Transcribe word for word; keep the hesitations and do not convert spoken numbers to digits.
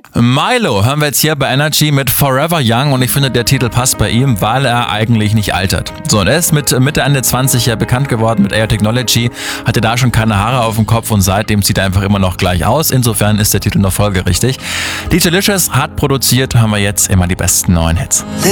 Milo hören wir jetzt hier bei Energy mit Forever Young und ich finde, der Titel passt bei ihm, weil er eigentlich nicht altert. So, und er ist mit Mitte, Ende zwanzig ja bekannt geworden mit Air Technology, hatte da schon keine Haare auf dem Kopf und seitdem sieht er einfach immer noch gleich aus. Insofern ist der Titel noch folgerichtig. D J Licious hat produziert, hören wir jetzt immer die besten neuen Hits.